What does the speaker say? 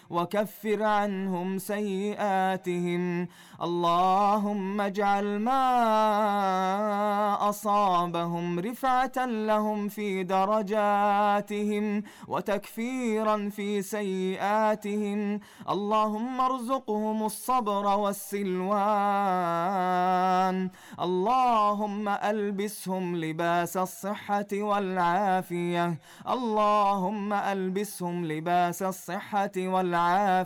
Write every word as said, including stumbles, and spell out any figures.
وكفر عنهم سيئاتهم. اللهم اجعل ما أصابهم رفعة لهم في درجاتهم وتكفيرا في سيئاتهم. اللهم ارزقهم الصبر والسلوان. اللهم ألبسهم لباس الصحة والعافية. اللهم ألبسهم لباس الصحة والعافية